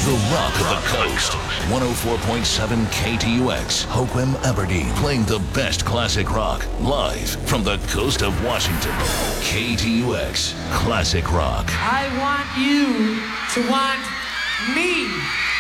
The Rock of the Coast. 104.7 KTUX, Hoquiam, Aberdeen. Playing the best classic rock live from the coast of Washington. KTUX, Classic Rock. I want you to want me.